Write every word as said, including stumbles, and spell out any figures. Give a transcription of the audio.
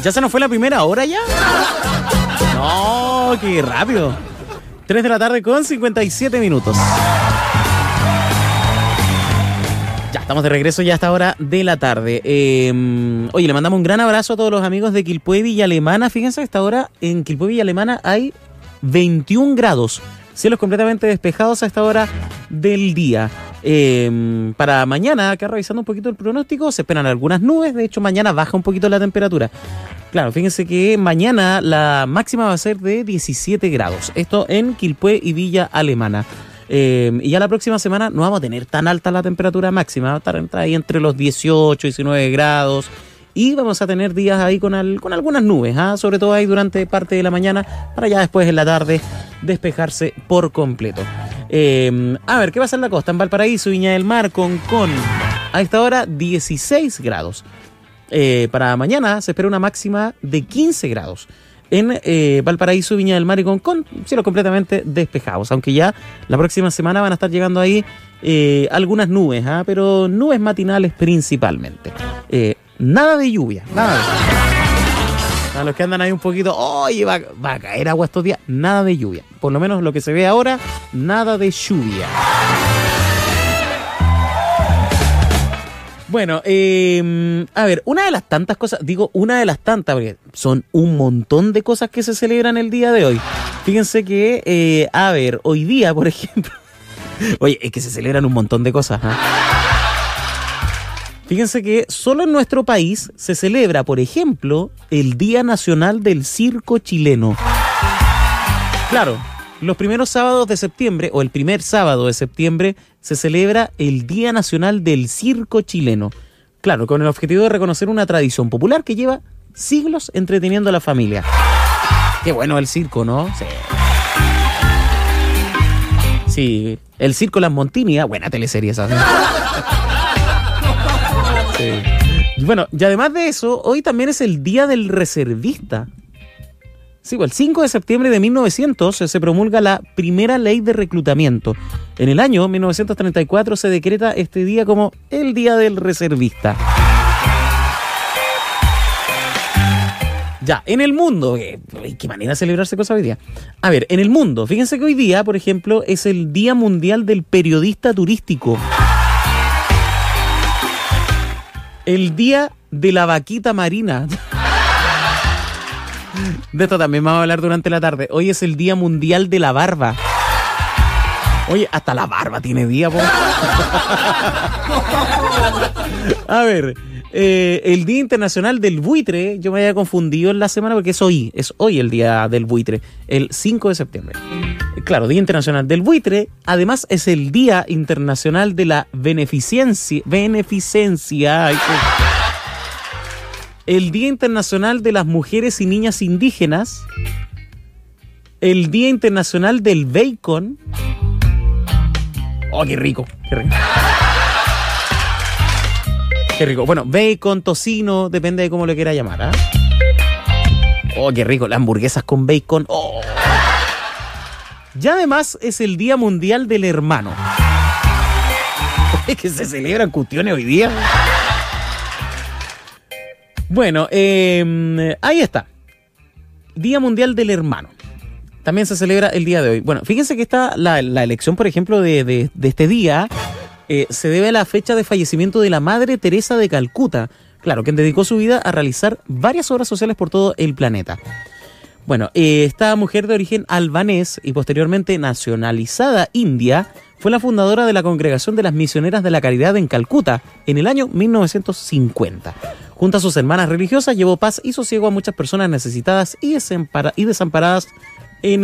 ¿Ya se nos fue la primera hora ya? No, qué rápido. tres de la tarde con cincuenta y siete minutos. Ya estamos de regreso ya a esta hora de la tarde. Eh, oye, le mandamos un gran abrazo a todos los amigos de Quilpué Villa Alemana. Fíjense que a esta hora en Quilpué Villa Alemana hay veintiún grados. Cielos completamente despejados a esta hora del día. Eh, para mañana, acá revisando un poquito el pronóstico, se esperan algunas nubes. De hecho, mañana baja un poquito la temperatura. Claro, fíjense que mañana la máxima va a ser de diecisiete grados. Esto en Quilpué y Villa Alemana. Eh, y ya la próxima semana no vamos a tener tan alta la temperatura máxima, va a estar ahí entre los dieciocho y diecinueve grados y vamos a tener días ahí con, al, con algunas nubes, ¿eh? Sobre todo ahí durante parte de la mañana para ya después en la tarde despejarse por completo. Eh, a ver, ¿qué pasa en la costa? En Valparaíso, Viña del Mar, Concón, a esta hora dieciséis grados. Eh, para mañana se espera una máxima de quince grados. En eh, Valparaíso, Viña del Mar y Concón, cielos completamente despejados, aunque ya la próxima semana van a estar llegando ahí eh, algunas nubes, ¿eh? Pero nubes matinales principalmente. Eh, nada de lluvia, nada de lluvia. A los que andan ahí un poquito, oye, va, va a caer agua estos días, nada de lluvia. Por lo menos lo que se ve ahora, nada de lluvia. Bueno, eh, a ver, una de las tantas cosas, digo una de las tantas, porque son un montón de cosas que se celebran el día de hoy. Fíjense que, eh, a ver, hoy día, por ejemplo, oye, es que se celebran un montón de cosas, ¿eh? Fíjense que solo en nuestro país se celebra, por ejemplo, el Día Nacional del Circo Chileno. Claro. Los primeros sábados de septiembre, o el primer sábado de septiembre, se celebra el Día Nacional del Circo Chileno. Claro, con el objetivo de reconocer una tradición popular que lleva siglos entreteniendo a la familia. Qué bueno el circo, ¿no? Sí. Sí, el circo Las Montini, buena teleserie esa. Sí. Bueno, y además de eso, hoy también es el Día del Reservista. Sí, el cinco de septiembre de mil novecientos se promulga la primera ley de reclutamiento. En el año mil novecientos treinta y cuatro se decreta este día como el Día del Reservista. Ya, en el mundo, eh, qué manera de celebrarse cosas hoy día. A ver, en el mundo, fíjense que hoy día, por ejemplo, es el Día Mundial del Periodista Turístico. El Día de la Vaquita Marina. De esto también vamos a hablar durante la tarde. Hoy es el Día Mundial de la Barba. Oye, hasta la barba tiene día, po. A ver, eh, el Día Internacional del Buitre. Yo me había confundido en la semana porque es hoy. Es hoy el Día del Buitre, el cinco de septiembre. Claro, Día Internacional del Buitre. Además es el Día Internacional de la Beneficencia. Beneficencia. Ay, qué... El Día Internacional de las Mujeres y Niñas Indígenas. El Día Internacional del Bacon. Oh, qué rico, qué rico. Qué rico. Bueno, bacon, tocino, depende de cómo lo quiera llamar, ¿eh? Oh, qué rico. Las hamburguesas con bacon. Oh. Y además es el Día Mundial del Hermano. Es que se celebran cuestiones hoy día. Bueno, eh, ahí está. Día Mundial del Hermano. También se celebra el día de hoy. Bueno, fíjense que esta, la, la elección, por ejemplo, de, de, de este día eh, se debe a la fecha de fallecimiento de la Madre Teresa de Calcuta. Claro, quien dedicó su vida a realizar varias obras sociales por todo el planeta. Bueno, eh, esta mujer de origen albanés y posteriormente nacionalizada india fue la fundadora de la Congregación de las Misioneras de la Caridad en Calcuta en el año mil novecientos cincuenta. Junto a sus hermanas religiosas llevó paz y sosiego a muchas personas necesitadas y, desampara- y desamparadas